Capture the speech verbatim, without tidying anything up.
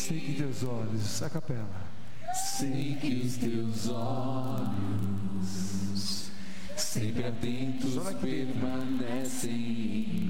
Sei que teus olhos, a capela. Sei que os teus olhos sempre atentos permanecem em